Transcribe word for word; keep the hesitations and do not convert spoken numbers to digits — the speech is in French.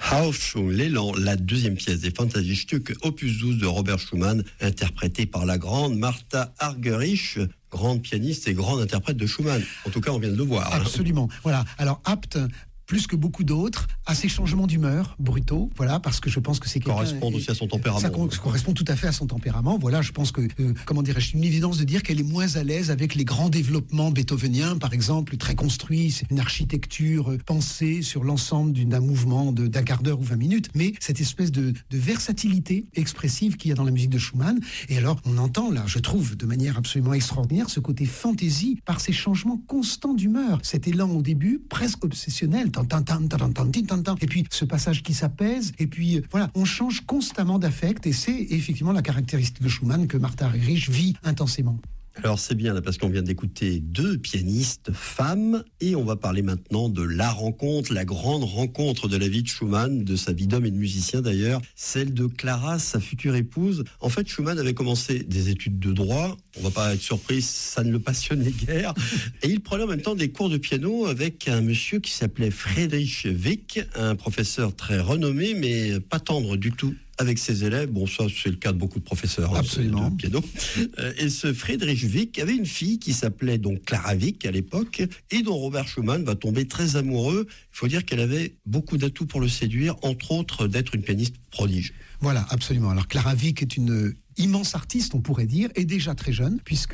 Aufschwung, l'élan, la deuxième pièce des Fantasie-Stück, opus douze de Robert Schumann, interprétée par la grande Martha Argerich, grande pianiste et grande interprète de Schumann. En tout cas, on vient de le voir. Absolument. Voilà. Alors, apte, plus que beaucoup d'autres, à ces changements d'humeur brutaux, voilà, parce que je pense que c'est quelqu'un... Correspond aussi à son tempérament. Ça correspond tout à fait à son tempérament. Voilà, je pense que, euh, comment dirais-je, c'est une évidence de dire qu'elle est moins à l'aise avec les grands développements beethoveniens, par exemple, très construits, c'est une architecture euh, pensée sur l'ensemble d'un mouvement de, d'un quart d'heure ou vingt minutes, mais cette espèce de, de versatilité expressive qu'il y a dans la musique de Schumann. Et alors, on entend là, je trouve, de manière absolument extraordinaire, ce côté fantaisie par ces changements constants d'humeur. Cet élan au début, presque obsessionnel, et puis ce passage qui s'apaise, et puis voilà, on change constamment d'affect, et c'est effectivement la caractéristique de Schumann que Martha Argerich vit intensément. Alors c'est bien là parce qu'on vient d'écouter deux pianistes femmes et on va parler maintenant de la rencontre, la grande rencontre de la vie de Schumann, de sa vie d'homme et de musicien d'ailleurs, celle de Clara, sa future épouse. En fait, Schumann avait commencé des études de droit, on va pas être surpris, ça ne le passionnait guère, et il prenait en même temps des cours de piano avec un monsieur qui s'appelait Friedrich Wick, un professeur très renommé mais pas tendre du tout avec ses élèves. Bon, ça, c'est le cas de beaucoup de professeurs Absolument. de piano. Et ce Friedrich Wick avait une fille qui s'appelait donc Clara Wick à l'époque et dont Robert Schumann va tomber très amoureux. Il faut dire qu'elle avait beaucoup d'atouts pour le séduire, entre autres d'être une pianiste prodige. Voilà, absolument. Alors Clara Wick est une immense artiste, on pourrait dire, et déjà très jeune, puisque